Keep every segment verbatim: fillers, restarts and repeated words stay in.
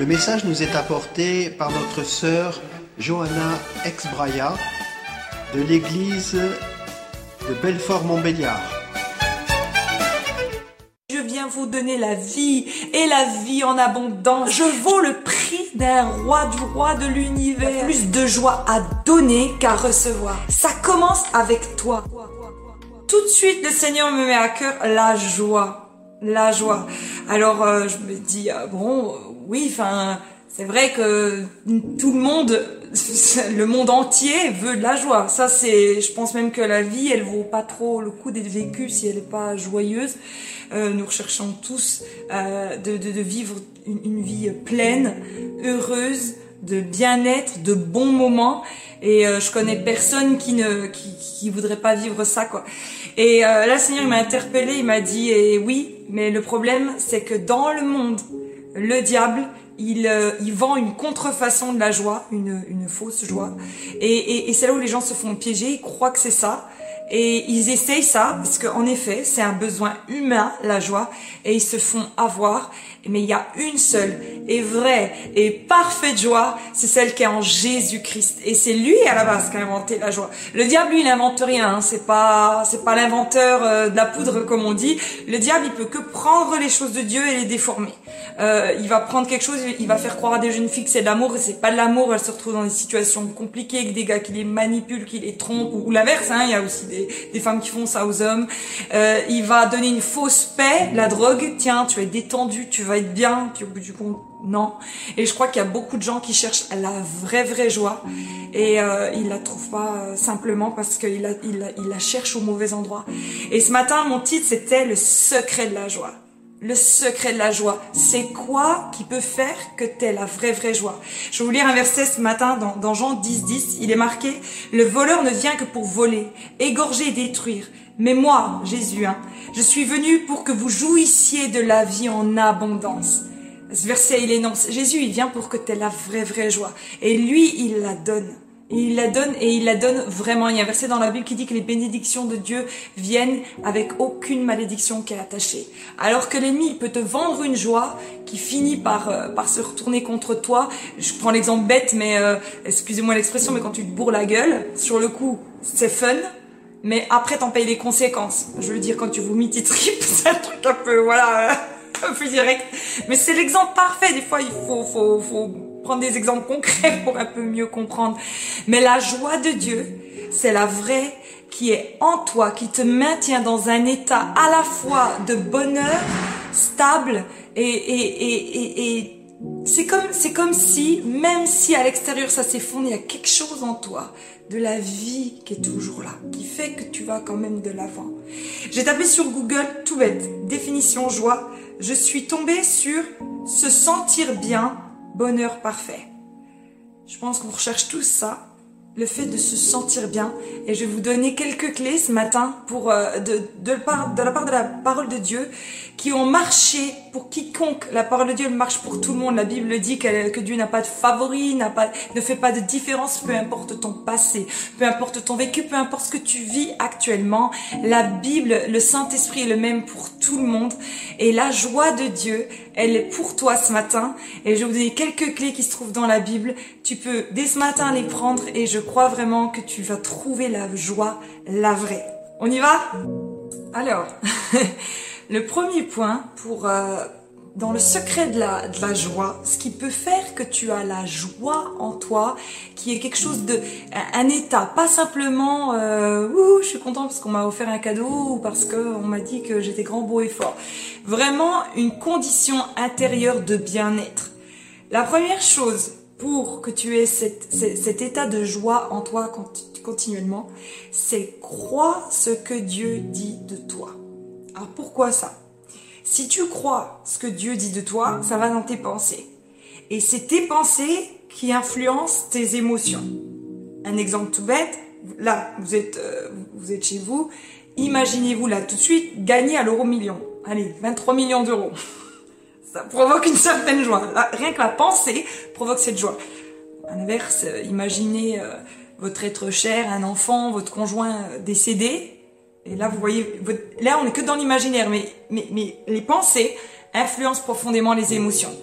Le message nous est apporté par notre sœur Johanna Exbraya de l'église de Belfort-Montbéliard. Je viens vous donner la vie et la vie en abondance. Je vaux le prix d'un roi du roi de l'univers. Plus de joie à donner qu'à recevoir. Ça commence avec toi. Tout de suite, le Seigneur me met à cœur la joie. La joie. Alors, euh, je me dis, ah, bon, euh, oui, enfin, c'est vrai que tout le monde, le monde entier veut de la joie. Ça, c'est, je pense même que la vie, elle vaut pas trop le coup d'être vécue si elle est pas joyeuse. Euh, nous recherchons tous euh, de, de, de vivre une, une vie pleine, heureuse, de bien-être, de bons moments. Et euh, je connais personne qui ne qui, qui voudrait pas vivre ça, quoi. Et euh, là, le Seigneur il m'a interpellé, il m'a dit, et oui, mais le problème, c'est que dans le monde, le diable, il euh, il vend une contrefaçon de la joie, une une fausse joie. Et, et, et c'est là où les gens se font piéger, ils croient que c'est ça. Et ils essayent ça, parce qu'en effet, c'est un besoin humain, la joie, et ils se font avoir. Mais il y a une seule, et vraie, et parfaite joie, c'est celle qui est en Jésus-Christ. Et c'est lui, à la base, qui a inventé la joie. Le diable, lui, il n'invente rien, hein. C'est pas, c'est pas l'inventeur euh, de la poudre, comme on dit. Le diable, il peut que prendre les choses de Dieu et les déformer. Euh, il va prendre quelque chose, il va faire croire à des jeunes filles que c'est de l'amour, et c'est pas de l'amour. Elles se retrouvent dans des situations compliquées, avec des gars qui les manipulent, qui les trompent, ou, ou l'inverse, hein. Il y a aussi des, des femmes qui font ça aux hommes. Euh, il va donner une fausse paix, la drogue. Tiens, tu vas être détendu, tu vas être bien, puis au bout du compte, non. Et je crois qu'il y a beaucoup de gens qui cherchent la vraie, vraie joie, et euh, ils la trouvent pas euh, simplement parce qu'ils la, ils la, ils la cherchent au mauvais endroit. Et ce matin, mon titre, c'était le secret de la joie. Le secret de la joie, c'est quoi qui peut faire que t'aies la vraie, vraie joie? Je vais vous lire un verset ce matin dans, dans Jean dix, dix. Il est marqué: le voleur ne vient que pour voler, égorger et détruire. Mais moi, Jésus, hein, je suis venu pour que vous jouissiez de la vie en abondance. Ce verset, il énonce, Jésus, il vient pour que tu aies la vraie, vraie joie. Et lui, il la donne. Et il la donne, et il la donne vraiment. Il y a un verset dans la Bible qui dit que les bénédictions de Dieu viennent avec aucune malédiction qui est attachée. Alors que l'ennemi, il peut te vendre une joie qui finit par, euh, par se retourner contre toi. Je prends l'exemple bête, mais euh, excusez-moi l'expression, mais quand tu te bourres la gueule, sur le coup, c'est fun. Mais après, t'en payes les conséquences. Je veux dire, quand tu vomis tes tripes, c'est un truc un peu, voilà, un peu direct. Mais c'est l'exemple parfait. Des fois, il faut, faut, faut prendre des exemples concrets pour un peu mieux comprendre. Mais la joie de Dieu, c'est la vraie qui est en toi, qui te maintient dans un état à la fois de bonheur, stable, et, et, et, et, et c'est comme, c'est comme si, même si à l'extérieur ça s'effondre, il y a quelque chose en toi, de la vie qui est toujours là, qui fait que tu vas quand même de l'avant. J'ai tapé sur Google, tout bête, définition joie. Je suis tombée sur se sentir bien, bonheur parfait. Je pense qu'on recherche tous ça, le fait de se sentir bien. Et je vais vous donner quelques clés ce matin pour euh, de, de, la part, de la part de la parole de Dieu, qui ont marché pour quiconque. La parole de Dieu elle marche pour tout le monde. La Bible dit que, que Dieu n'a pas de favori, n'a pas, ne fait pas de différence, peu importe ton passé, peu importe ton vécu, peu importe ce que tu vis actuellement. La Bible, le Saint-Esprit est le même pour tout le monde. Et la joie de Dieu, elle est pour toi ce matin. Et je vais vous donner quelques clés qui se trouvent dans la Bible. Tu peux dès ce matin les prendre, et je crois vraiment que tu vas trouver la joie, la vraie. On y va? Alors, le premier point pour euh, dans le secret de la, de la joie, ce qui peut faire que tu as la joie en toi, qui est quelque chose de, un, un état, pas simplement euh, ouh, je suis content parce qu'on m'a offert un cadeau ou parce que on m'a dit que j'étais grand, beau et fort. Vraiment une condition intérieure de bien-être. La première chose pour que tu aies cette, cet, cet état de joie en toi continuellement, c'est croire ce que Dieu dit de toi. Alors pourquoi ça? Si tu crois ce que Dieu dit de toi, ça va dans tes pensées. Et c'est tes pensées qui influencent tes émotions. Un exemple tout bête, là, vous êtes, euh, vous êtes chez vous, imaginez-vous là tout de suite gagner à l'euro million. Allez, vingt-trois millions d'euros. Ça provoque une certaine joie. Là, rien que la pensée provoque cette joie. À l'inverse, euh, imaginez euh, votre être cher, un enfant, votre conjoint euh, décédé. Et là, vous voyez, votre... là, on n'est que dans l'imaginaire, mais, mais, mais les pensées influencent profondément les émotions.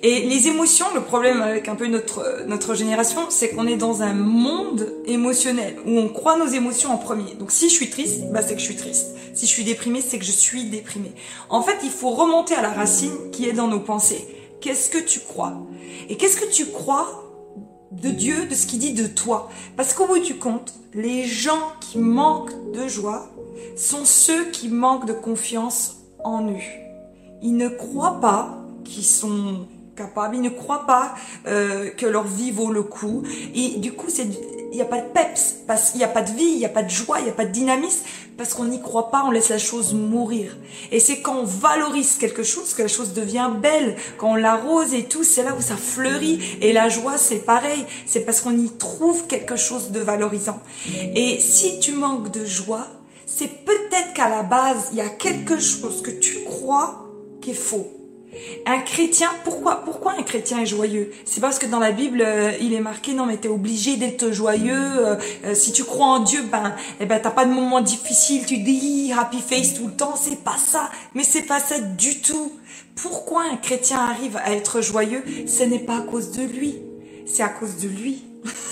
Et les émotions, le problème avec un peu notre, notre génération, c'est qu'on est dans un monde émotionnel où on croit nos émotions en premier. Donc si je suis triste, bah c'est que je suis triste. Si je suis déprimée, c'est que je suis déprimée. En fait, il faut remonter à la racine qui est dans nos pensées. Qu'est-ce que tu crois? Et qu'est-ce que tu crois de Dieu, de ce qu'il dit de toi? Parce qu'au bout du compte, les gens qui manquent de joie sont ceux qui manquent de confiance en eux. Ils ne croient pas qu'ils sont capables, ils ne croient pas euh, que leur vie vaut le coup. Et du coup, c'est, il n'y a pas de peps, parce qu'il n'y a pas de vie, il n'y a pas de joie, il n'y a pas de dynamisme, parce qu'on n'y croit pas, on laisse la chose mourir. Et c'est quand on valorise quelque chose que la chose devient belle, quand on l'arrose et tout, c'est là où ça fleurit. Et la joie, c'est pareil, c'est parce qu'on y trouve quelque chose de valorisant. Et si tu manques de joie, c'est peut-être qu'à la base, il y a quelque chose que tu crois qui est faux. Un chrétien, pourquoi, pourquoi un chrétien est joyeux? C'est parce que dans la Bible, euh, il est marqué, non mais t'es obligé d'être joyeux, euh, euh, si tu crois en Dieu, ben, eh ben t'as pas de moments difficiles, tu dis happy face tout le temps, c'est pas ça, mais c'est pas ça du tout. Pourquoi un chrétien arrive à être joyeux? Ce n'est pas à cause de lui, c'est à cause de lui.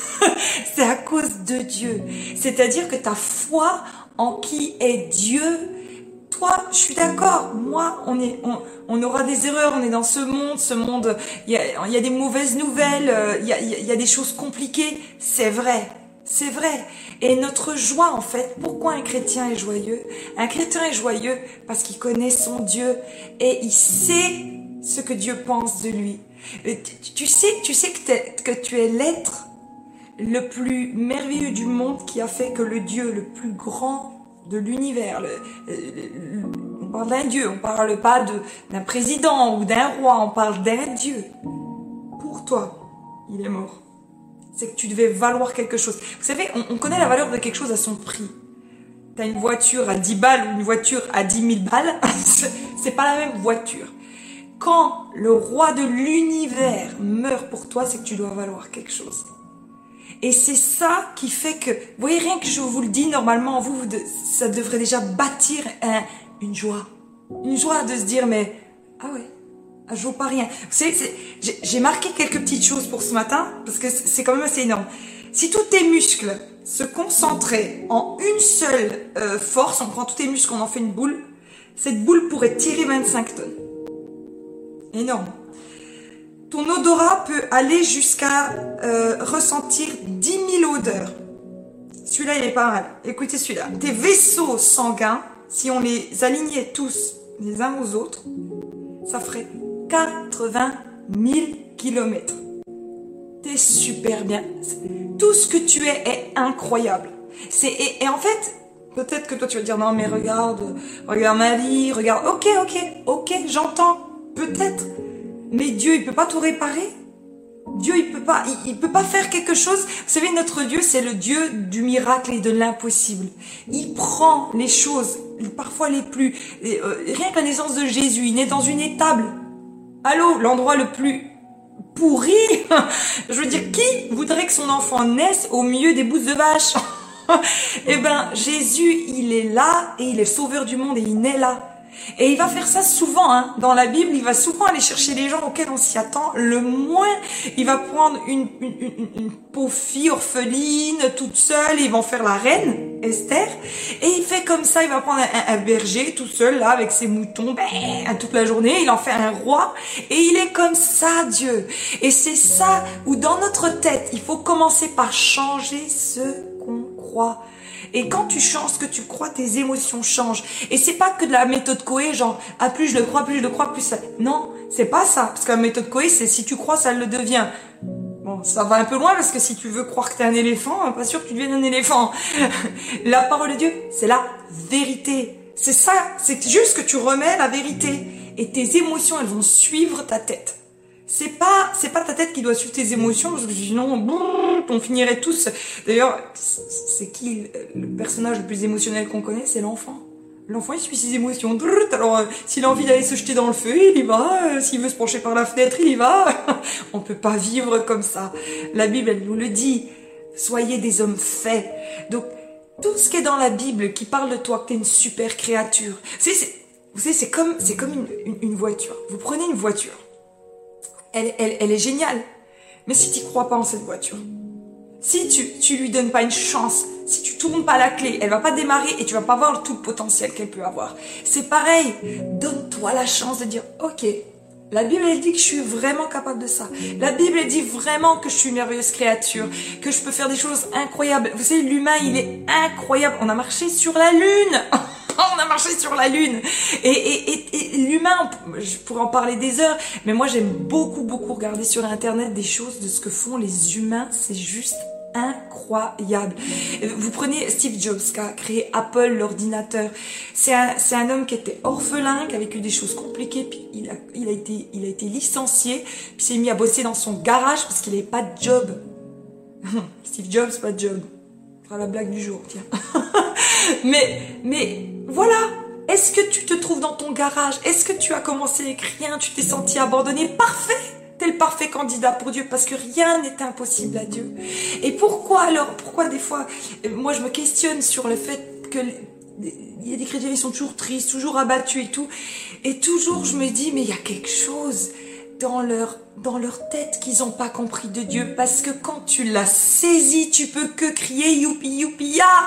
C'est à cause de Dieu. C'est-à-dire que ta foi en qui est Dieu, toi, je suis d'accord, moi, on est, on, on aura des erreurs, on est dans ce monde, ce monde, il y a, il y a des mauvaises nouvelles, il y a, il y a des choses compliquées, c'est vrai, c'est vrai. Et notre joie, en fait, pourquoi un chrétien est joyeux? Un chrétien est joyeux parce qu'il connaît son Dieu et il sait ce que Dieu pense de lui. Tu, tu sais, tu sais que, t'es, que tu es l'être le plus merveilleux du monde qui a fait que le Dieu le plus grand de l'univers, le, le, le, on parle d'un Dieu, on parle pas de, d'un président ou d'un roi, on parle d'un Dieu. Pour toi, il est mort. C'est que tu devais valoir quelque chose. Vous savez, on, on connaît la valeur de quelque chose à son prix. T'as une voiture à dix balles ou une voiture à dix mille balles, c'est pas la même voiture. Quand le roi de l'univers meurt pour toi, c'est que tu dois valoir quelque chose. Et c'est ça qui fait que, vous voyez, rien que je vous le dis, normalement, vous, vous de, ça devrait déjà bâtir un, une joie. Une joie de se dire, mais, ah ouais, ah, je vaux pas rien. Vous savez, c'est, j'ai, j'ai marqué quelques petites choses pour ce matin, parce que c'est quand même assez énorme. Si tous tes muscles se concentraient en une seule euh, force, on prend tous tes muscles, on en fait une boule, cette boule pourrait tirer vingt-cinq tonnes. Énorme. Ton odorat peut aller jusqu'à euh, ressentir dix mille odeurs. Celui-là, il est pas mal. Écoutez celui-là. Tes vaisseaux sanguins, si on les alignait tous les uns aux autres, ça ferait quatre-vingt mille kilomètres. T'es super bien. Tout ce que tu es est incroyable. C'est, et, et en fait, peut-être que toi tu vas dire, non mais regarde, regarde ma vie, regarde, ok, ok, ok, j'entends, peut-être. Mais Dieu, il peut pas tout réparer. Dieu, il peut pas, il, il peut pas faire quelque chose. Vous savez, notre Dieu, c'est le Dieu du miracle et de l'impossible. Il prend les choses, parfois les plus, euh, rien que la naissance de Jésus, il est dans une étable. Allô, l'endroit le plus pourri. Je veux dire, qui voudrait que son enfant naisse au milieu des bousses de vache? Eh ben, Jésus, il est là et il est sauveur du monde et il naît là. Et il va faire ça souvent, hein. Dans la Bible, il va souvent aller chercher les gens auxquels on s'y attend le moins. Il va prendre une, une, une, une pauvre fille orpheline, toute seule, et ils vont faire la reine, Esther. Et il fait comme ça, il va prendre un, un berger tout seul, là, avec ses moutons, ben, toute la journée, il en fait un roi. Et il est comme ça, Dieu. Et c'est ça où dans notre tête, il faut commencer par changer ce qu'on croit. Et quand tu changes ce que tu crois, tes émotions changent. Et c'est pas que de la méthode Coué, genre, ah, plus je le crois, plus je le crois, plus ça. Non, c'est pas ça. Parce que la méthode Coué, c'est si tu crois, ça le devient. Bon, ça va un peu loin parce que si tu veux croire que t'es un éléphant, pas sûr que tu deviennes un éléphant. La parole de Dieu, c'est la vérité. C'est ça, c'est juste que tu remets la vérité. Et tes émotions, elles vont suivre ta tête. C'est pas, c'est pas ta tête qui doit suivre tes émotions, parce que sinon, brrr, on finirait tous. D'ailleurs, c'est qui le personnage le plus émotionnel qu'on connaît? C'est l'enfant. L'enfant, il suit ses émotions. Brrr, alors, euh, s'il a envie d'aller se jeter dans le feu, il y va. Euh, s'il veut se pencher par la fenêtre, il y va. On peut pas vivre comme ça. La Bible, elle nous le dit. Soyez des hommes faits. Donc, tout ce qui est dans la Bible qui parle de toi, que t'es une super créature. Vous savez, c'est, vous savez, c'est comme, c'est comme une, une, une voiture. Vous prenez une voiture. elle, elle, elle est géniale. Mais si tu crois pas en cette voiture, si tu, tu lui donnes pas une chance, si tu tournes pas la clé, elle va pas démarrer et tu vas pas voir tout le potentiel qu'elle peut avoir. C'est pareil. Donne-toi la chance de dire, ok, la Bible, elle dit que je suis vraiment capable de ça. La Bible, elle dit vraiment que je suis une merveilleuse créature, que je peux faire des choses incroyables. Vous savez, l'humain, il est incroyable. On a marché sur la Lune. On a marché sur la Lune. Et, et, et, et l'humain, je pourrais en parler des heures, mais moi, j'aime beaucoup, beaucoup regarder sur Internet des choses de ce que font les humains. C'est juste incroyable. Vous prenez Steve Jobs qui a créé Apple, l'ordinateur. C'est un, c'est un homme qui était orphelin, qui a vécu des choses compliquées, puis il a, il a été, il a été licencié, puis s'est mis à bosser dans son garage parce qu'il n'avait pas de job. Steve Jobs, pas de job. On fera la blague du jour, tiens. mais, mais, voilà. Est-ce que tu te trouves dans ton garage? Est-ce que tu as commencé avec rien? Tu t'es senti abandonné? Parfait! T'es le parfait candidat pour Dieu parce que rien n'est impossible à Dieu. Et pourquoi alors, pourquoi des fois, moi je me questionne sur le fait que il y a des chrétiens qui sont toujours tristes, toujours abattus et tout, et toujours je me dis mais il y a quelque chose dans leur dans leur tête qu'ils n'ont pas compris de Dieu, parce que quand tu l'as saisi, tu peux que crier youpi youpi ya.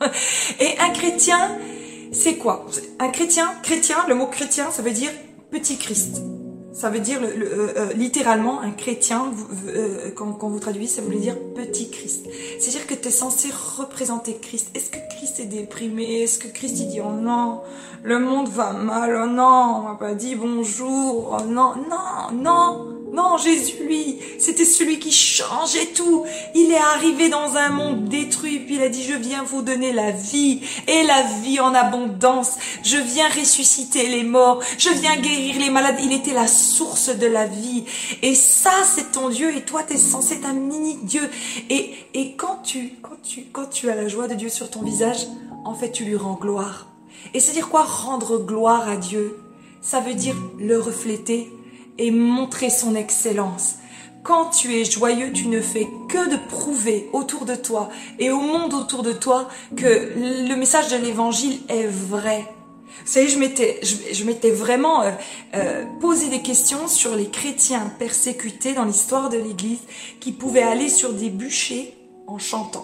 Et un chrétien, c'est quoi? Un chrétien, chrétien, le mot chrétien, ça veut dire petit Christ. Ça veut dire le, le, euh, littéralement un chrétien, euh, quand, quand vous traduisez, ça voulait dire petit Christ. C'est-à-dire que tu es censé représenter Christ. Est-ce que Christ est déprimé? Est-ce que Christ il dit oh non, le monde va mal, oh non, on m'a pas dit bonjour, oh non, non, non. Non, Jésus, lui, c'était celui qui changeait tout. Il est arrivé dans un monde détruit, puis il a dit, je viens vous donner la vie, et la vie en abondance. Je viens ressusciter les morts, je viens guérir les malades. Il était la source de la vie. Et ça, c'est ton Dieu, et toi, t'es censé être un mini-Dieu. Et, et quand tu, quand tu, quand tu as la joie de Dieu sur ton visage, en fait, tu lui rends gloire. Et c'est dire quoi, rendre gloire à Dieu? Ça veut dire le refléter et montrer son excellence. Quand tu es joyeux, tu ne fais que de prouver autour de toi et au monde autour de toi que le message de l'évangile est vrai. Vous savez, je m'étais, je, je m'étais vraiment euh, euh, posé des questions sur les chrétiens persécutés dans l'histoire de l'Église qui pouvaient aller sur des bûchers en chantant.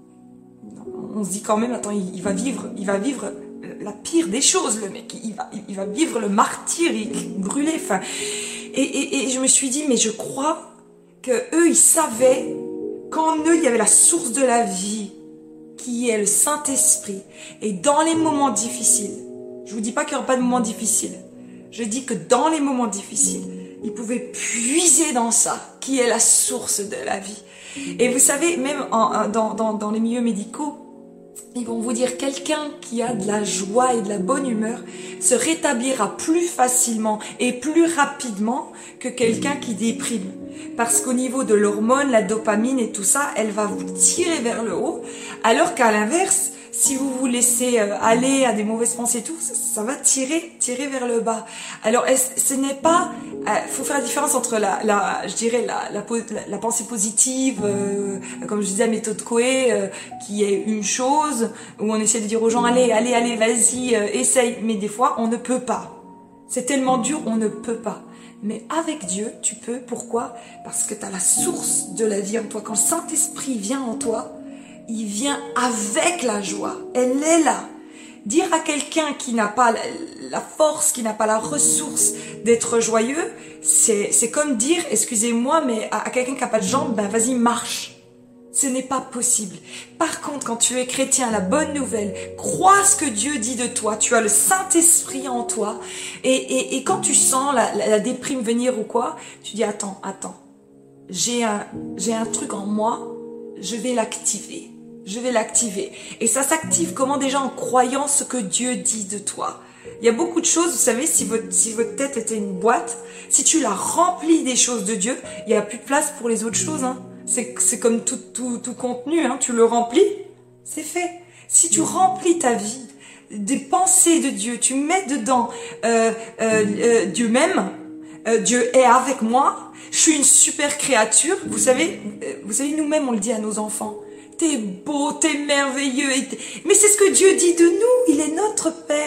On se dit quand même, attends, il, il va vivre, il va vivre la pire des choses, le mec. Il va, il va vivre le martyre, il brûlait, enfin. Et, et, et je me suis dit, mais je crois que eux, ils savaient qu'en eux, il y avait la source de la vie, qui est le Saint-Esprit. Et dans les moments difficiles, je vous dis pas qu'il n'y aura pas de moments difficiles, je dis que dans les moments difficiles, ils pouvaient puiser dans ça, qui est la source de la vie. Et vous savez, même en, dans, dans, dans les milieux médicaux, ils vont vous dire quelqu'un qui a de la joie et de la bonne humeur se rétablira plus facilement et plus rapidement que quelqu'un qui déprime. Parce qu'au niveau de l'hormone, la dopamine et tout ça, elle va vous tirer vers le haut. Alors qu'à l'inverse, si vous vous laissez aller à des mauvaises pensées et tout, ça va tirer, tirer vers le bas. Alors, ce n'est pas, euh, faut faire la différence entre la, la je dirais la, la, la, la pensée positive, euh, comme je disais, la méthode Coué, euh, qui est une chose où on essaie de dire aux gens, allez, allez, allez, vas-y, euh, essaye. Mais des fois, on ne peut pas. C'est tellement dur, on ne peut pas. Mais avec Dieu, tu peux. Pourquoi? Parce que tu as la source de la vie en toi. Quand le Saint-Esprit vient en toi, il vient avec la joie. Elle est là. Dire à quelqu'un qui n'a pas la force, qui n'a pas la ressource d'être joyeux, c'est, c'est comme dire, excusez-moi, mais à, à quelqu'un qui n'a pas de jambes, ben vas-y, marche. Ce n'est pas possible. Par contre, quand tu es chrétien, la bonne nouvelle, crois ce que Dieu dit de toi. Tu as le Saint-Esprit en toi. Et, et, et quand tu sens la, la, la déprime venir ou quoi, tu dis, attends, attends. J'ai un, j'ai un truc en moi, je vais l'activer. Je vais l'activer. Et ça s'active comment? Déjà en croyant ce que Dieu dit de toi. Il y a beaucoup de choses, vous savez, si votre, si votre tête était une boîte, si tu la remplis des choses de Dieu, il n'y a plus de place pour les autres choses. Hein. C'est, c'est comme tout, tout, tout contenu, hein. Tu le remplis, c'est fait. Si tu remplis ta vie des pensées de Dieu, tu mets dedans euh, euh, euh, Dieu m'aime, euh, Dieu est avec moi, je suis une super créature. Vous savez, euh, vous savez, nous-mêmes on le dit à nos enfants. T'es beau, t'es merveilleux. T'es... Mais c'est ce que Dieu dit de nous. Il est notre Père.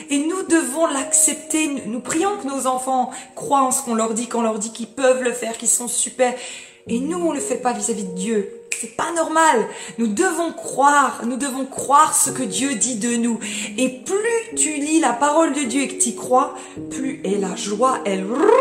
Et nous devons l'accepter. Nous, nous prions que nos enfants croient en ce qu'on leur dit, qu'on leur dit qu'ils peuvent le faire, qu'ils sont super. Et nous, on le fait pas vis-à-vis de Dieu. C'est pas normal. Nous devons croire, nous devons croire ce que Dieu dit de nous. Et plus tu lis la parole de Dieu et que tu y crois, plus et la joie, elle...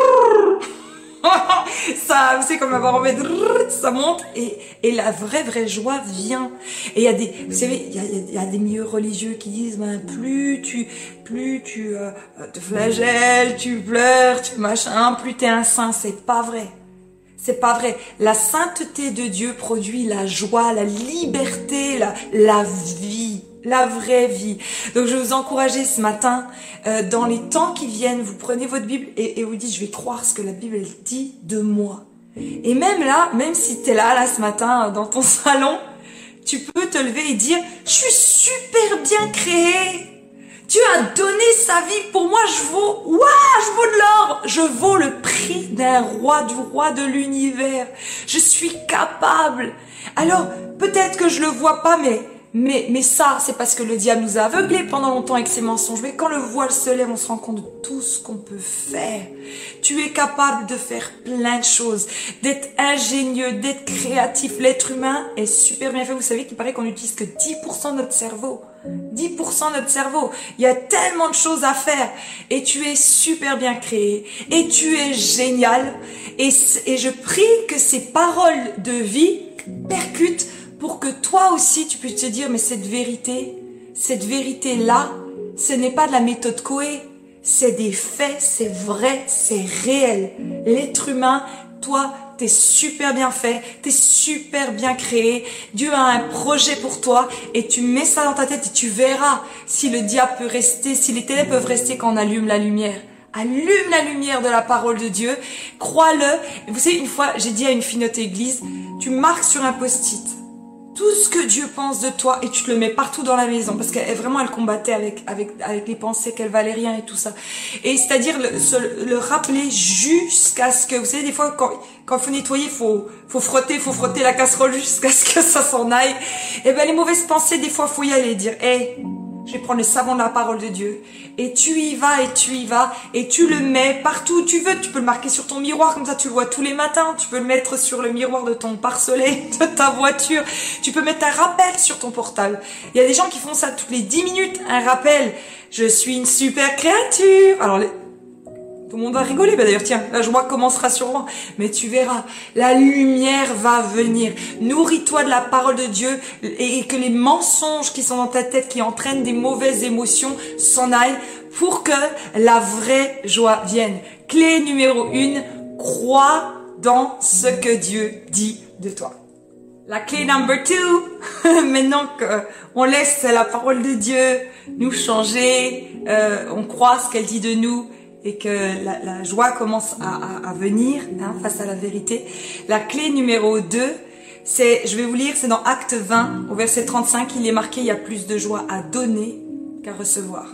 ça, c'est comme avoir envie de... ça monte et, et la vraie, vraie joie vient. Et il y a des, vous savez, il y a, il y a des milieux religieux qui disent, ben, plus tu, plus tu euh, te flagelles, tu pleures, tu machin, plus t'es un saint. C'est pas vrai. C'est pas vrai. La sainteté de Dieu produit la joie, la liberté, la, la vie, la vraie vie. Donc je vais vous encourager ce matin, euh, dans les temps qui viennent, vous prenez votre Bible et, et vous dites, je vais croire ce que la Bible elle dit de moi. Et même là, même si tu es là, là ce matin, dans ton salon, tu peux te lever et dire, je suis super bien créé. Dieu a donné sa vie pour moi, je vaux, ouah, je vaux de l'or, je vaux le prix d'un roi, du roi de l'univers. Je suis capable. Alors, peut-être que je le vois pas, mais, mais, mais ça, c'est parce que le diable nous a aveuglés pendant longtemps avec ses mensonges. Mais quand le voile se lève, on se rend compte de tout ce qu'on peut faire. Tu es capable de faire plein de choses, d'être ingénieux, d'être créatif. L'être humain est super bien fait. Vous savez qu'il paraît qu'on n'utilise que dix pour cent de notre cerveau. dix pour cent de notre cerveau. Il y a tellement de choses à faire. Et tu es super bien créé. Et tu es génial. Et, et je prie que ces paroles de vie percutent pour que toi aussi tu puisses te dire, mais cette vérité, cette vérité-là, ce n'est pas de la méthode Coué. C'est des faits, c'est vrai, c'est réel. L'être humain, toi, t'es super bien fait, t'es super bien créé. Dieu a un projet pour toi et tu mets ça dans ta tête et tu verras si le diable peut rester, si les ténèbres peuvent rester quand on allume la lumière. Allume la lumière de la parole de Dieu, crois-le. Vous savez, une fois, j'ai dit à une fille de notre église, tu marques sur un post-it tout ce que Dieu pense de toi et tu te le mets partout dans la maison parce qu'elle vraiment elle combattait avec avec avec les pensées qu'elle valait rien et tout ça. Et c'est-à-dire le, se, le rappeler jusqu'à ce que, vous savez, des fois quand quand faut nettoyer, faut faut frotter, faut frotter la casserole jusqu'à ce que ça s'en aille. Et ben les mauvaises pensées, des fois faut y aller, dire, hey, je vais prendre le savon de la parole de Dieu. Et tu y vas, et tu y vas, et tu le mets partout où tu veux. Tu peux le marquer sur ton miroir, comme ça tu le vois tous les matins. Tu peux le mettre sur le miroir de ton pare-soleil, de ta voiture. Tu peux mettre un rappel sur ton portable. Il y a des gens qui font ça toutes les dix minutes, un rappel. Je suis une super créature. Alors, les... tout le monde va rigoler. Bah d'ailleurs, tiens, la joie commencera sûrement. Mais tu verras, la lumière va venir. Nourris-toi de la parole de Dieu et que les mensonges qui sont dans ta tête, qui entraînent des mauvaises émotions, s'en aillent pour que la vraie joie vienne. Clé numéro une, crois dans ce que Dieu dit de toi. La clé number two, maintenant qu'on laisse la parole de Dieu nous changer, euh, on croit ce qu'elle dit de nous, et que la, la joie commence à, à, à venir, hein, face à la vérité. La clé numéro deux, c'est, je vais vous lire, c'est dans Acte vingt, au verset trente-cinq, il est marqué, il y a plus de joie à donner qu'à recevoir.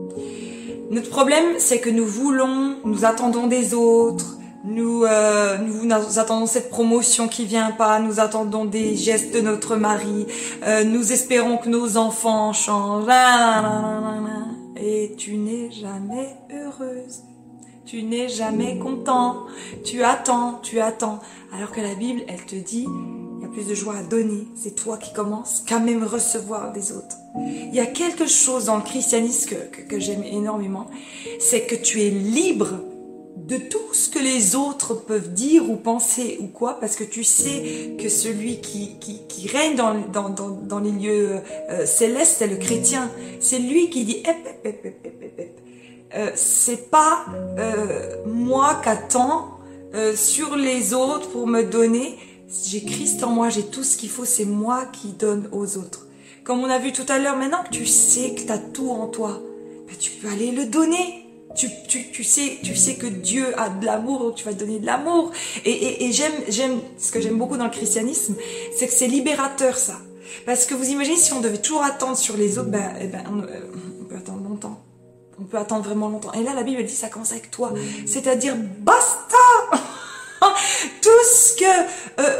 Notre problème, c'est que nous voulons, nous attendons des autres, nous, euh, nous, nous attendons cette promotion qui vient pas, nous attendons des gestes de notre mari, euh, nous espérons que nos enfants changent, et tu n'es jamais heureuse, tu n'es jamais content, tu attends, tu attends, alors que la Bible, elle te dit, il y a plus de joie à donner, c'est toi qui commences qu'à même recevoir des autres. Il y a quelque chose dans le christianisme que, que, que j'aime énormément, c'est que tu es libre de tout ce que les autres peuvent dire ou penser ou quoi, parce que tu sais que celui qui, qui, qui règne dans, dans, dans, dans les lieux euh, célestes, c'est le chrétien. C'est lui qui dit, hep, hep, hep, hep, hep, hep. Euh, c'est pas euh, moi qu'attends euh, sur les autres pour me donner. J'ai Christ en moi, j'ai tout ce qu'il faut, c'est moi qui donne aux autres. Comme on a vu tout à l'heure, maintenant que tu sais que tu as tout en toi, ben tu peux aller le donner. Tu, tu, tu sais, tu sais que Dieu a de l'amour, donc tu vas donner de l'amour. Et, et, et j'aime, j'aime, ce que j'aime beaucoup dans le christianisme, c'est que c'est libérateur, ça. Parce que vous imaginez, si on devait toujours attendre sur les autres, ben, eh ben, on, on peut attendre longtemps. On peut attendre vraiment longtemps. Et là, la Bible elle dit, ça commence avec toi. C'est-à-dire, basta! Tout ce que euh, on peut,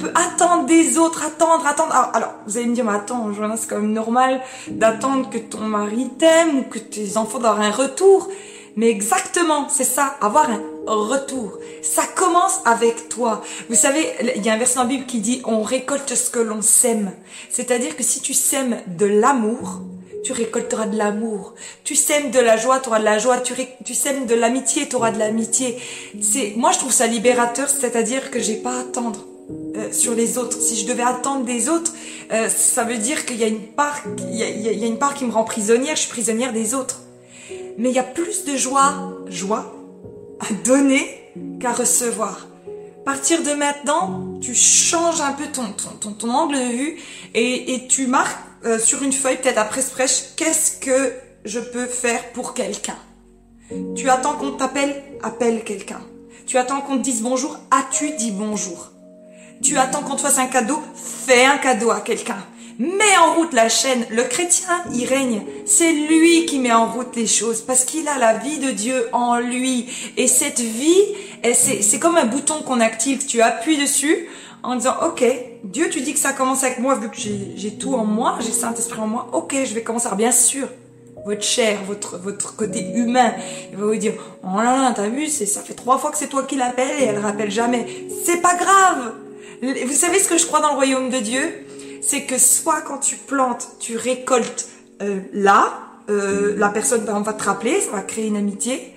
peut attendre des autres, attendre, attendre. Alors, alors vous allez me dire, mais attends, Johanna, c'est quand même normal d'attendre que ton mari t'aime ou que tes enfants doivent avoir un retour. Mais exactement, c'est ça, avoir un retour. Ça commence avec toi. Vous savez, il y a un verset dans la Bible qui dit, on récolte ce que l'on sème. C'est-à-dire que si tu sèmes de l'amour, tu récolteras de l'amour. Tu sèmes de la joie, tu auras de la joie. Tu, ré... tu sèmes de l'amitié, tu auras de l'amitié. C'est, moi, je trouve ça libérateur, c'est-à-dire que j'ai pas à attendre euh, sur les autres. Si je devais attendre des autres, euh, ça veut dire qu'il y a une part, il y a, il y a une part qui me rend prisonnière. Je suis prisonnière des autres. Mais il y a plus de joie, joie, à donner qu'à recevoir. À partir de maintenant, tu changes un peu ton, ton, ton, ton angle de vue et, et tu marques euh, sur une feuille, peut-être après ce prêche, qu'est-ce que je peux faire pour quelqu'un. Tu attends qu'on t'appelle, appelle quelqu'un. Tu attends qu'on te dise bonjour, as-tu dit bonjour. Tu attends qu'on te fasse un cadeau, fais un cadeau à quelqu'un. Mets en route la chaîne. Le chrétien, il règne. C'est lui qui met en route les choses parce qu'il a la vie de Dieu en lui. Et cette vie, c'est, c'est comme un bouton qu'on active. Tu appuies dessus en disant, ok, Dieu, tu dis que ça commence avec moi vu que j'ai, j'ai tout en moi, j'ai Saint-Esprit en moi. Ok, je vais commencer. Alors, bien sûr, votre chair, votre, votre côté humain, il va vous dire, oh là là, t'as vu, c'est, ça fait trois fois que c'est toi qui l'appelles et elle rappelle jamais. C'est pas grave. Vous savez ce que je crois dans le royaume de Dieu? C'est que soit quand tu plantes, tu récoltes euh, là, euh, la personne par exemple, va te rappeler, ça va créer une amitié,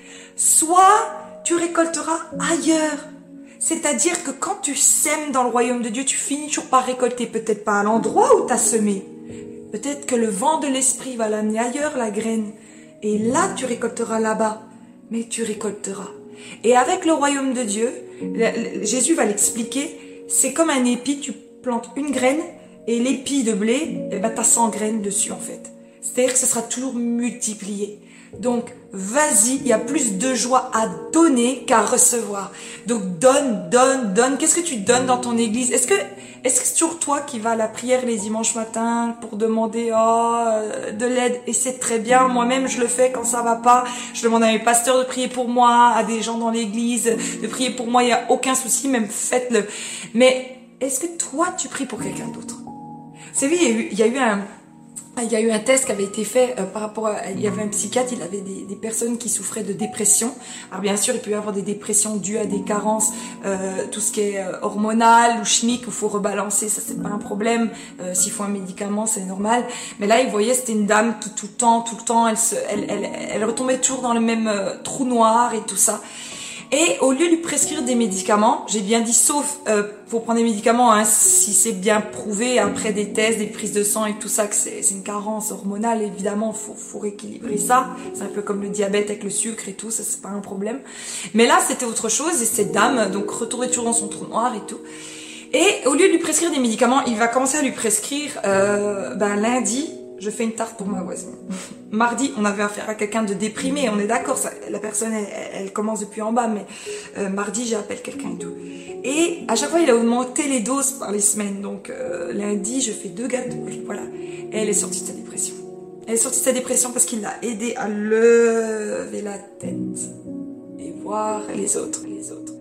soit tu récolteras ailleurs. C'est-à-dire que quand tu sèmes dans le royaume de Dieu, tu finis toujours par récolter, peut-être pas à l'endroit où tu as semé. Peut-être que le vent de l'esprit va l'amener ailleurs, la graine. Et là, tu récolteras là-bas, mais tu récolteras. Et avec le royaume de Dieu, le, le, Jésus va l'expliquer, c'est comme un épi, tu plantes une graine, et l'épi de blé, eh ben, t'as cent graines dessus, en fait. C'est-à-dire que ce sera toujours multiplié. Donc, vas-y, il y a plus de joie à donner qu'à recevoir. Donc, donne, donne, donne. Qu'est-ce que tu donnes dans ton église? Est-ce que, est-ce que c'est toujours toi qui vas à la prière les dimanches matins pour demander, oh, de l'aide? Et c'est très bien. Moi-même, je le fais quand ça va pas. Je demande à mes pasteurs de prier pour moi, à des gens dans l'église de prier pour moi. Il n'y a aucun souci, même faites-le. Mais, est-ce que toi, tu pries pour quelqu'un d'autre? Vous savez, il y a eu, il y a eu un, il y a eu un test qui avait été fait euh, par rapport à, il y avait un psychiatre, il avait des, des personnes qui souffraient de dépression. Alors bien sûr, il peut y avoir des dépressions dues à des carences, euh, tout ce qui est euh, hormonal ou chimique, où il faut rebalancer, ça c'est pas un problème. Euh, s'il faut un médicament, c'est normal. Mais là, il voyait, c'était une dame qui tout le temps, tout le temps, elle se, elle, elle, elle retombait toujours dans le même euh, trou noir et tout ça. Et au lieu de lui prescrire des médicaments, j'ai bien dit sauf euh, pour prendre des médicaments, hein, si c'est bien prouvé après des tests, des prises de sang et tout ça que c'est, c'est une carence hormonale, évidemment, faut, faut rééquilibrer ça. C'est un peu comme le diabète avec le sucre et tout, ça c'est pas un problème. Mais là, c'était autre chose et cette dame, donc retournait toujours dans son trou noir et tout. Et au lieu de lui prescrire des médicaments, il va commencer à lui prescrire, euh, ben lundi, je fais une tarte pour ma voisine. Mardi, on avait affaire à quelqu'un de déprimé, on est d'accord, ça, la personne, elle, elle commence depuis en bas, mais euh, mardi, j'appelle quelqu'un et tout. Et à chaque fois, il a augmenté les doses par les semaines. Donc euh, lundi, je fais deux gâteaux, voilà. Et elle est sortie de sa dépression. Elle est sortie de sa dépression parce qu'il l'a aidée à lever la tête et voir les autres, les autres.